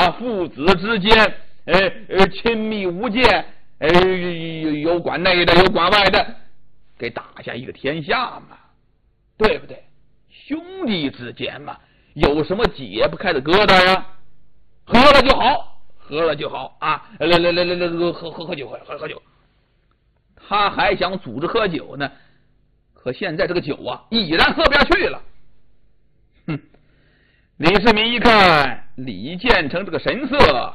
父子之间亲密无间，有关内的有关外的，给打下一个天下嘛，对不对？兄弟之间嘛，有什么解不开的疙瘩呀？喝了就好，喝了就好啊！来，喝酒，喝酒。他还想组织喝酒呢，可现在这个酒啊，已然喝不下去了。哼！李世民一看李建成这个神色，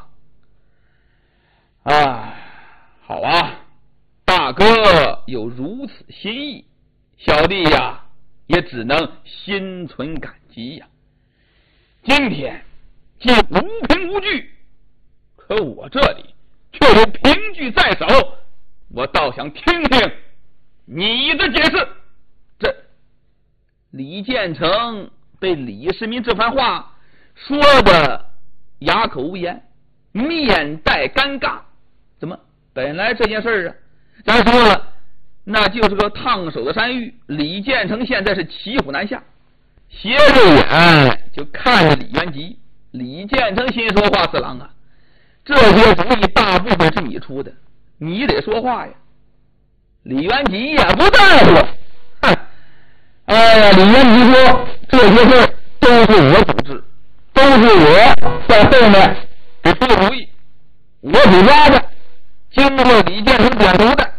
好啊，大哥有如此心意，小弟呀也只能心存感激呀。今天既无凭无据，可我这里却有凭据在手，我倒想听听你的解释。这李建成被李世民这番话说的哑口无言，面带尴尬。怎么本来这件事啊，咱说了那就是个烫手的山芋，李建成现在是骑虎难下，斜着眼就看着李元吉。李建成心说，话四郎啊，这些主意大部分是你出的，你得说话呀。李元吉呀不在乎，李元吉说，这些事都是我组织，都是我在后面给出的主意，我主抓的，经过李建成点头的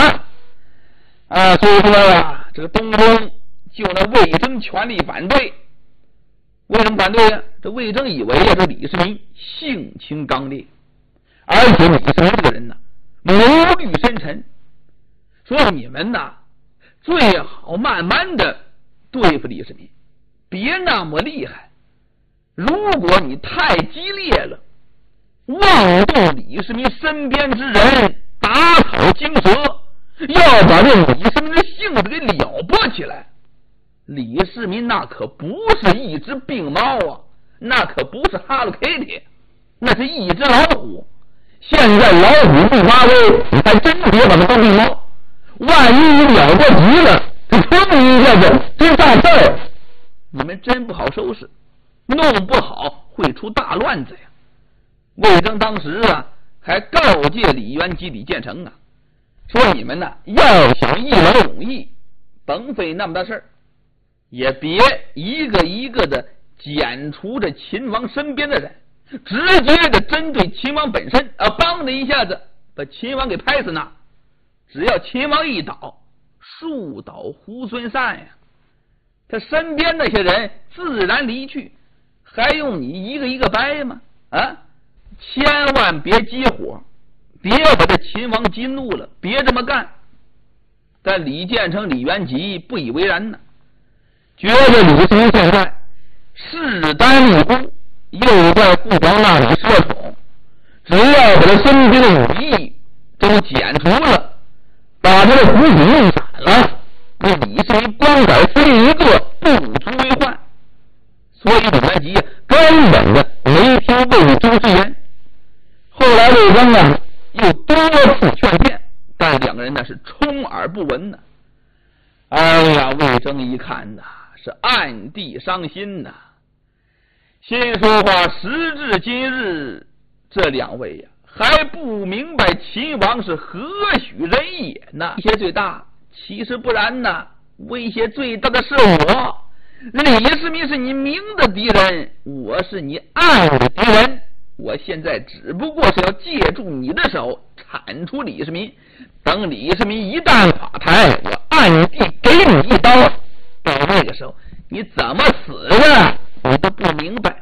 所以说呀，这个东宫就那魏征全力反对。为什么反对呀？这魏征以为呀，这李世民性情刚烈，而且李世民这个人呢，谋虑深沉，所以你们呢最好慢慢的对付李世民，别那么厉害。如果你太激烈了，妄动李世民身边之人，打草惊蛇，要把这李世民的性子给撩拨起来，李世民那可不是一只病猫啊，那可不是 Hello Kitty， 那是一只老虎。现在老虎不发威，你还真别把它当病猫，万一你撩拨急了，这砰一下子真大事儿，你们真不好收拾，弄不好会出大乱子呀。魏征当时还告诫李元吉、李建成说你们要想一劳永逸，甭费那么大事儿，也别一个一个的剪除着秦王身边的人，直接的针对秦王本身帮的一下子把秦王给拍死呢。只要秦王一倒，树倒猢狲散呀，他身边那些人自然离去，还用你一个一个掰吗？千万别激火，别把这秦王激怒了，别这么干。但李建成、李元吉不以为然呢，觉得李世民现在势单力孤，又在父皇那里设宠，只要把他身边的武艺都剪除了，把他的虎体弄散了，那李世民光杆司令一个，不足为患。所以李元吉根本的没听魏征之言。后来魏征又多次劝谏，但两个人是充耳不闻呢。魏征一看是暗地伤心心说话，时至今日，这两位还不明白秦王是何许人也呢？威胁最大，其实不然威胁最大的是我。李世民是你明的敌人，我是你暗的敌人。我现在只不过是要借助你的手铲除李世民，等李世民一旦垮台，我暗地给你一刀，到那个时候你怎么死的我都不明白。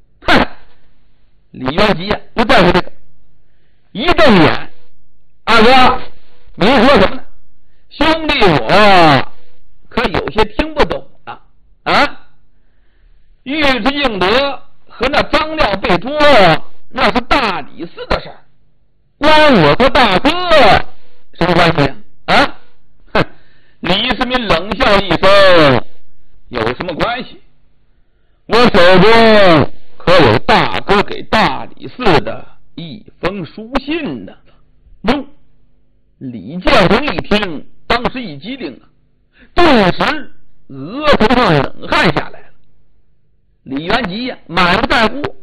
李元吉不在乎这个，一瞪眼，二哥您说什么呢？兄弟我可有些听不懂尉迟敬德和那张亮被捉，那是大理寺的事儿，关我和大哥什么关系李世民冷笑一声，有什么关系？我手中可有大哥给大理寺的一封书信呢。李建成一听，当时一激灵顿时额头上冷汗下来了。李元吉满不在乎，